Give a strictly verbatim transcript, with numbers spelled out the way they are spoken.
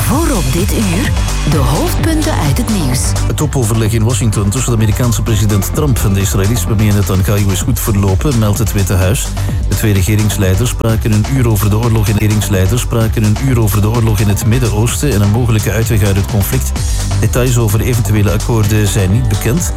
Voor op dit uur de hoofdpunten uit het nieuws. Het topoverleg in Washington tussen de Amerikaanse president Trump en de Israëlische premier Netanyahu is goed verlopen, meldt het Witte Huis. De twee regeringsleiders spraken een uur over de oorlog in regeringsleiders spraken een uur over de oorlog in het Midden-Oosten en een mogelijke uitweg uit het conflict. Details over eventuele akkoorden zijn niet bekend.